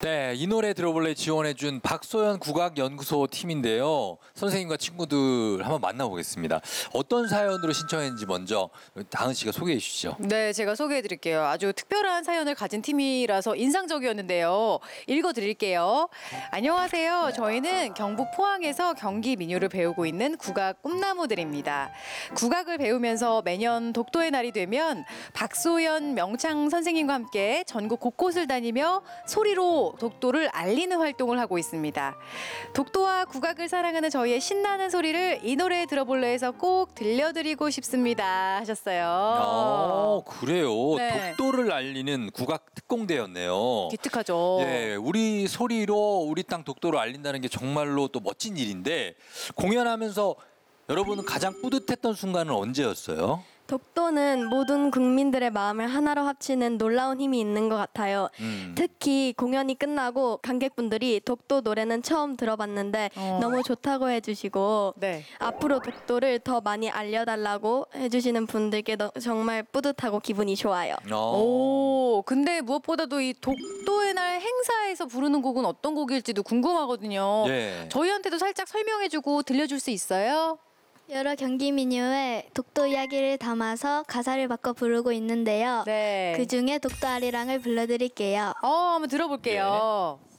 네, 이 노래 들어볼래 지원해준 박소연 국악연구소 팀인데요. 선생님과 친구들 한번 만나보겠습니다. 어떤 사연으로 신청했는지 먼저 다은 씨가 소개해 주시죠. 네, 제가 소개해 드릴게요. 아주 특별한 사연을 가진 팀이라서 인상적이었는데요. 읽어 드릴게요. 안녕하세요. 저희는 경북 포항에서 경기 민요를 배우고 있는 국악 꿈나무들입니다. 국악을 배우면서 매년 독도의 날이 되면 박소연 명창 선생님과 함께 전국 곳곳을 다니며 소리로 독도를 알리는 활동을 하고 있습니다. 독도와 국악을 사랑하는 저희의 신나는 소리를 이 노래에 들어볼래 해서 꼭 들려드리고 싶습니다 하셨어요. 그래요. 네. 독도를 알리는 국악 특공대였네요. 기특하죠. 예, 우리 소리로 우리 땅 독도를 알린다는 게 정말로 또 멋진 일인데 공연하면서 여러분은 가장 뿌듯했던 순간은 언제였어요? 독도는 모든 국민들의 마음을 하나로 합치는 놀라운 힘이 있는 것 같아요. 특히 공연이 끝나고 관객분들이 독도 노래는 처음 들어봤는데 너무 좋다고 해주시고 네. 앞으로 독도를 더 많이 알려달라고 해주시는 분들께 정말 뿌듯하고 기분이 좋아요. 오, 근데 무엇보다도 이 독도의 날 행사에서 부르는 곡은 어떤 곡일지도 궁금하거든요. 예. 저희한테도 살짝 설명해주고 들려줄 수 있어요? 여러 경기 민요에 독도 이야기를 담아서 가사를 바꿔 부르고 있는데요. 네. 그 중에 독도 아리랑을 불러드릴게요. 한번 들어볼게요.